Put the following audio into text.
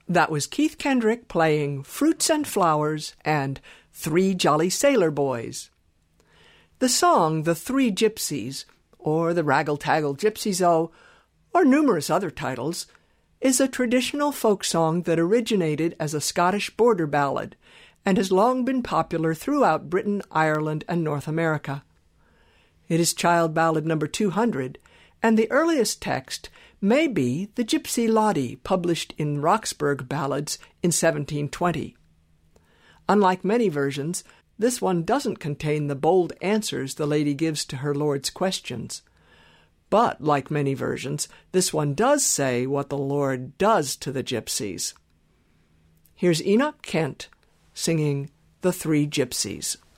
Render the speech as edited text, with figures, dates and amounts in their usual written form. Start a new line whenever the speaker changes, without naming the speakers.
That was Keith Kendrick playing Fruits and Flowers and Three Jolly Sailor Boys. The song The Three Gypsies, or The Raggle-Taggle Gypsies O, or numerous other titles, is a traditional folk song that originated as a Scottish border ballad and has long been popular throughout Britain, Ireland, and North America. It is child ballad number 200, and the earliest text may be the Gypsy Lottie, published in Roxburgh Ballads in 1720. Unlike many versions, this one doesn't contain the bold answers the lady gives to her lord's questions. But, like many versions, this one does say what the Lord does to the gypsies. Here's Enoch Kent singing The Three Gypsies.